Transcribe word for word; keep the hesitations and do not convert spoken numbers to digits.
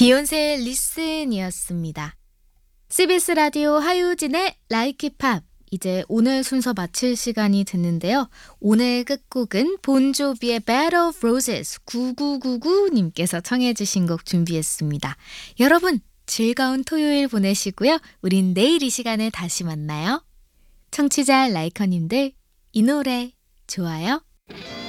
비욘세의 리슨이었습니다. 씨비에스 라디오 하유진의 라이크 팝. 이제 오늘 순서 마칠 시간이 됐는데요. 오늘 끝곡은 본조비의 Bed of Roses 구구구구님께서 청해 주신 곡 준비했습니다. 여러분 즐거운 토요일 보내시고요. 우린 내일 이 시간에 다시 만나요. 청취자 라이커님들 이 노래 좋아요?